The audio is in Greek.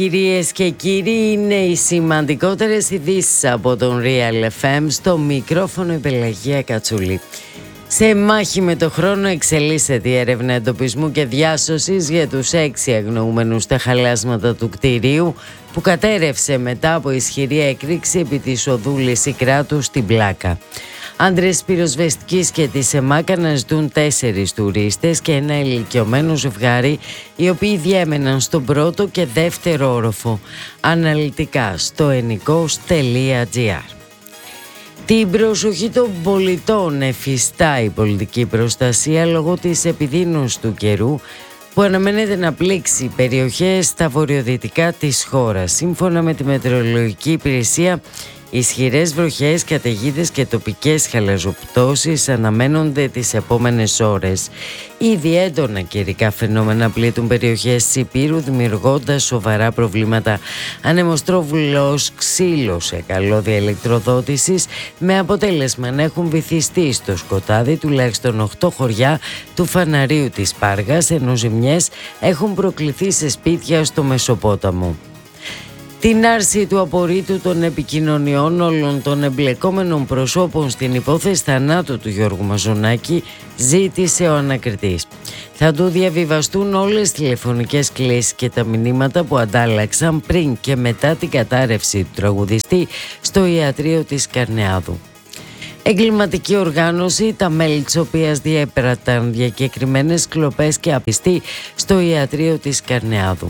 Κυρίες και κύριοι, είναι οι σημαντικότερες ειδήσεις από τον Real FM. Στο μικρόφωνο η Πελαγία Κατσούλη. Σε μάχη με το χρόνο εξελίσσεται η έρευνα εντοπισμού και διάσωσης για τους 6 αγνοούμενους στα χαλάσματα του κτηρίου που κατέρευσε μετά από ισχυρή έκρηξη επί της οδού Λυσικράτου στην Πλάκα. Άντρες πυροσβεστικής και της ΕΜΑΚ αναζητούν 4 τουρίστες και ένα ηλικιωμένο ζευγάρι, οι οποίοι διέμεναν στον πρώτο και δεύτερο όροφο. Αναλυτικά στο ennikos.gr. Την προσοχή των πολιτών εφιστά η πολιτική προστασία λόγω της επιδείνωσης του καιρού που αναμένεται να πλήξει περιοχές στα βορειοδυτικά της χώρας. Σύμφωνα με τη Μετεωρολογική Υπηρεσία, ισχυρές βροχές, καταιγίδες και τοπικές χαλαζοπτώσεις αναμένονται τις επόμενες ώρες. Ήδη έντονα καιρικά φαινόμενα πλήττουν περιοχές της Υπήρου, δημιουργώντας σοβαρά προβλήματα ανεμοστρόβιλος, ξύλο σε καλώδια ηλεκτροδότησης, με αποτέλεσμα να έχουν βυθιστεί στο σκοτάδι τουλάχιστον 8 χωριά του Φαναρίου της Πάργας, ενώ ζημιές έχουν προκληθεί σε σπίτια στο Μεσοπόταμο. Την άρση του απορρίτου των επικοινωνιών όλων των εμπλεκόμενων προσώπων στην υπόθεση θανάτου του Γιώργου Μαζονάκη ζήτησε ο ανακριτής. Θα του διαβιβαστούν όλες τις τηλεφωνικές κλήσεις και τα μηνύματα που αντάλλαξαν πριν και μετά την κατάρρευση του τραγουδιστή στο ιατρείο της Καρνεάδου. Εγκληματική οργάνωση, τα μέλη της οποίας διέπραταν διακεκριμένες κλοπές και απιστοί στο ιατρείο της Καρνεάδου.